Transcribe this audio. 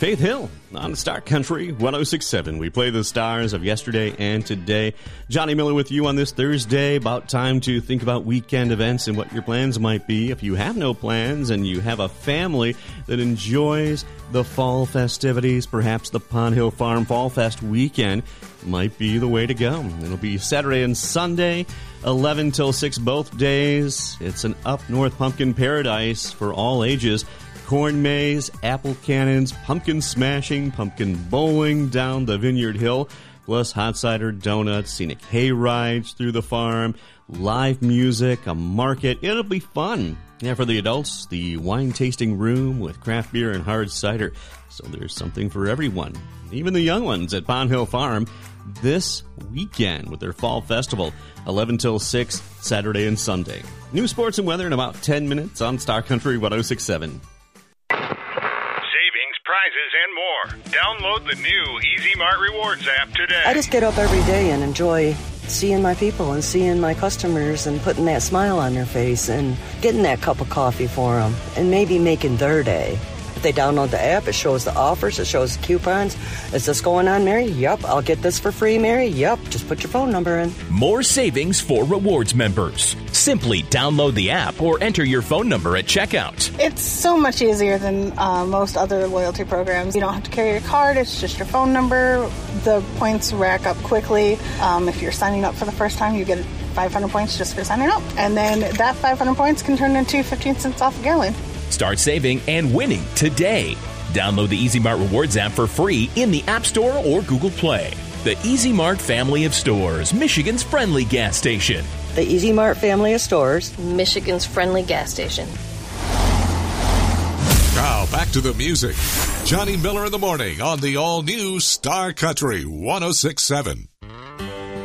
Faith Hill on Star Country 106.7. We play the stars of yesterday and today. Johnny Miller with you on this Thursday. About time to think about weekend events and what your plans might be. If you have no plans and you have a family that enjoys the fall festivities, perhaps the Pond Hill Farm Fall Fest weekend might be the way to go. It'll be Saturday and Sunday, 11 till 6 both days. It's an up north pumpkin paradise for all ages. Corn maze, apple cannons, pumpkin smashing, pumpkin bowling down the Vineyard Hill, plus hot cider donuts, scenic hay rides through the farm, live music, a market. It'll be fun. Yeah, for the adults, the wine tasting room with craft beer and hard cider. So there's something for everyone, even the young ones at Pond Hill Farm this weekend with their fall festival, 11 till 6, Saturday and Sunday. New sports and weather in about 10 minutes on Star Country 106.7. And more. Download the new Easy Mart Rewards app today. I just get up every day and enjoy seeing my people and seeing my customers and putting that smile on their face and getting that cup of coffee for them and maybe making their day. If they download the app, it shows the offers, it shows the coupons. Is this going on, Mary? Yep. I'll get this for free, Mary? Yep. Just put your phone number in. More savings for rewards members. Simply download the app or enter your phone number at checkout. It's so much easier than most other loyalty programs. You don't have to carry your card. It's just your phone number. The points rack up quickly. If you're signing up for the first time, you get 500 points just for signing up. And then that 500 points can turn into 15 cents off a gallon. Start saving and winning today. Download the Easy Mart Rewards app for free in the App Store or Google Play. The Easy Mart family of stores, Michigan's friendly gas station. The Easy Mart family of stores, Michigan's friendly gas station. Now back to the music. Johnny Miller in the morning on the all-new Star Country 106.7.